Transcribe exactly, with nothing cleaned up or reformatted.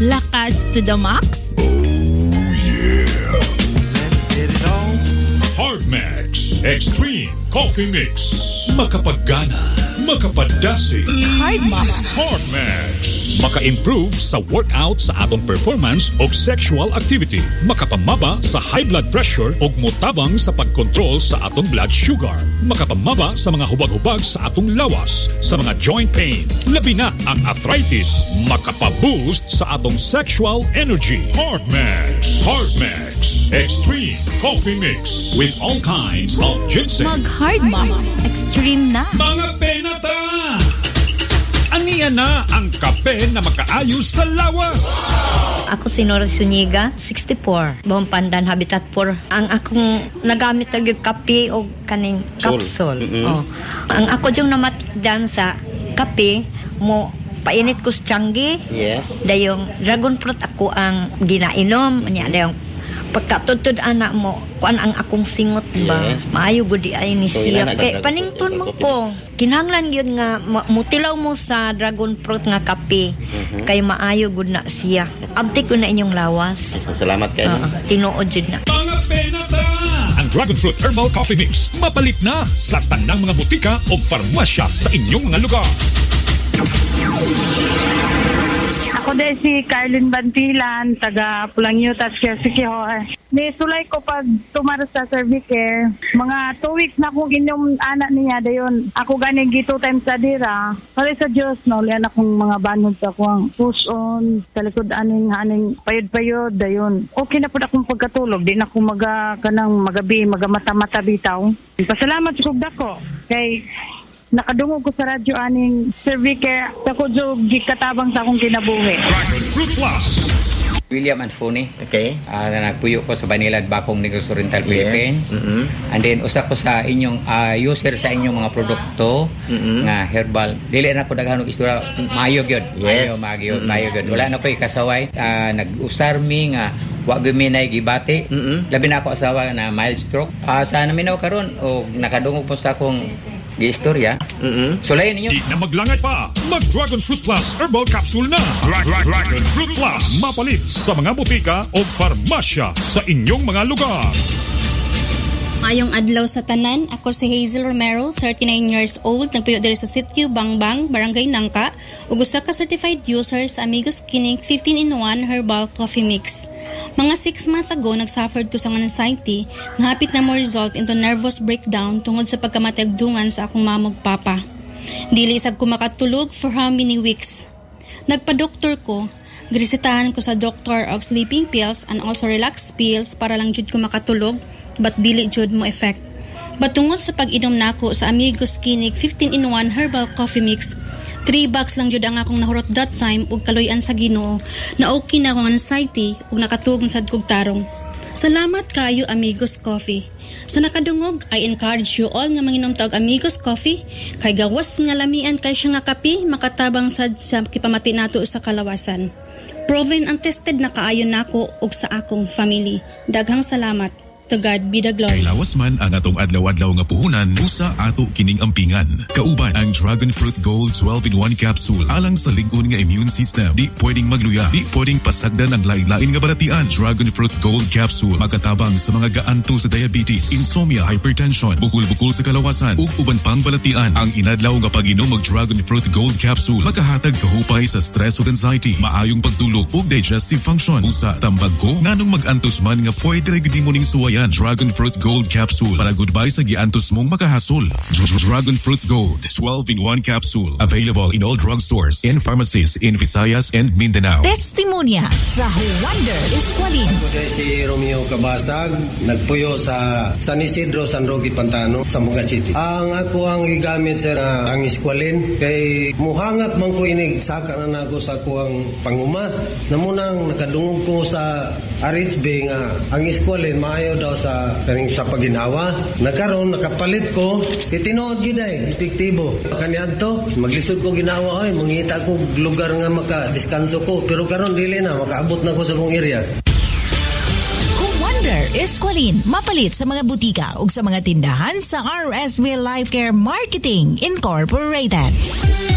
Lakas to the max? Hardmax Extreme Coffee Mix. Makapagana, makapadasi. Hardmax. Hardmax. Maka-improve sa workout sa atong performance o sexual activity. Makapamaba sa high blood pressure o mutabang sa pagkontrol sa atong blood sugar. Makapamaba sa mga hubag-hubag sa atong lawas, sa mga joint pain, labi na ang arthritis. Makapaboost sa atong sexual energy. Hardmax. Hardmax Extreme Coffee Mix with all kinds of ginseng. Mag-Hardmax Extreme na. Mga penata! Aniya na ang kape na makaayos sa lawas. Ako si Nora Suniga, sixty-four, Buong Pandan, Habitat four. Ang akong nagamit ng kape o kaning capsule. Mm-hmm. Oh. Ang ako yung namatigdan sa kape mo, painit ko sa tiyanggi. Yes. Dayong dragon fruit ako ang ginainom. Mm-hmm. Dayong pagkatutod anak mo, kuan ang akong singot ba? Yes. Maayo gudi ay ni So, siya. ilan Kay na panington mo ko. Kinahanglan yun nga ma- mutilaw mo sa dragon fruit nga kape. Mm-hmm. Kay maayo gud na siya. Abti ko na inyong lawas. So, salamat kayo. Uh, tinuod jud na. Mga penata! Ang Dragon Fruit Herbal Coffee Mix mapalit na sa tanang mga butika o farmasya sa inyong mga lugar. Ako din si Carlin Bantilan, taga Pulangyutas, Sikihor. Nisulay ko pag tumara sa Servicare. Mga two weeks na akong inyong anak niya, dayon ako ganing gito time sa dira. Pari sa Diyos, no, lian akong mga banod sa akong push on, sa likod aning aning payod-payod, dayon. Okay na po na akong pagkatulog, di na akong maga, kanang magabi, magamata-mata bitaw. Pasalamat sa kugda ko, kay nakadungog ko sa radyo aning Servicare sa kudyo gikatabang sa akong kinabuhi. Dragon Fruit Plus. William Anfoni. Okay. Uh, nagpuyo ko sa Banilad, Bakong, Negros Oriental, Yes. Philippines. Mm-hmm. And then, usa ko sa inyong uh, user sa inyong mga produkto Mm-hmm. nga herbal. Dili na ko daghanong istorya. Maayog yun. Yes. Maayog, maayog, Mm-hmm. maayog yun. Wala na ko ikasaway. Uh, nag-usar mi nga wa guminay gibati. Mm-hmm. Labi na ako asawa na mild stroke. Uh, sa naminaw karon o nakadungog po sa akong gi-istorya. Mm-hmm. Sulayan ninyo. Di na maglangay pa. Mag-Dragon Fruit Plus Herbal Capsule na. Dra- Dra- Dragon Fruit Plus. Mapalit sa mga butika o farmasya sa inyong mga lugar. Mayong adlaw sa tanan, ako si Hazel Romero, thirty-nine years old, nagpuyo diri sa Sitio Bangbang, Barangay Nangka, ug usa ka certified user sa Amigos Clinic fifteen in one Herbal Coffee Mix. Mga six months ago, nagsuffered ko sa anxiety na hapit na mo result into nervous breakdown tungod sa pagkamatagdungan sa akong mamag papa. Dili isab ko makatulog for how many weeks. Nagpa-doktor ko, grisitahan ko sa doktor og sleeping pills and also relax pills para lang jud ko makatulog, but dili jud mo effect. But tungod sa pag-inom nako sa Amigos Clinic fifteen in one Herbal Coffee Mix, three bucks lang jud ang akong nahurot that time ug kaluy-an sa Ginoo na okay na akong anxiety ug nakatugong sad kog tarong. Salamat kayo Amigos Coffee. Sa nakadungog, I encourage you all nga manginom ta og Amigos Coffee kay gawas nga lamian kay siya nga kape makatabang sad sa kipamati nato sa kalawasan. Proven and tested na kaayo nako ug sa akong family. Daghang salamat. To God be the glory. Kay lawas man ang atong adlaw-adlaw nga puhunan, usa ato kining ampingan. Kauban ang Dragon Fruit Gold twelve in one capsule alang sa lig-on nga immune system. Di pwedeng magluya, di pwedeng pasagdan ang lain-lain nga baratian. Dragon Fruit Gold capsule makatabang sa mga gaanto sa diabetes, insomnia, hypertension, bukol-bukol sa kalawasan ug uban pang balatian. Ang inadlaw nga pag-inom og Dragon Fruit Gold capsule makahatag kahupay sa stress ug anxiety, maayong pagtulog ug digestive function. Usa tambag ko nganong mag-antos man nga pwede ra gyud mo ning suwayan. Dragon Fruit Gold capsule para goodbye sa giantos mong makahasol. Dragon Fruit Gold twelve in one capsule available in all drugstores and pharmacies in Visayas and Mindanao. Testimonya sa Wonder Iswalin. Ako din si Romeo Cabasag, nagpuyo sa San Isidro, San Roque, Pantano, Zamboanga City. Ang ako ang igamit sa uh, ang iskwalin kay muhangat man ko inig saka na nako sa ako ang panguma. Namunang nakadungog ko sa R H B nga ang iskwalin maayo daw sa kaning sa paginawa. Nagkaroon nakapalit ko, itinood gyud ay epektibo. Kaniadto maglisod ko ginawa ay mangita ko lugar nga maka-deskanso ko pero karon dili na makaabot na ko sa kong area. Wonder Esqualin, mapalit sa mga butika ug sa mga tindahan sa R S V Life Care Marketing Incorporated.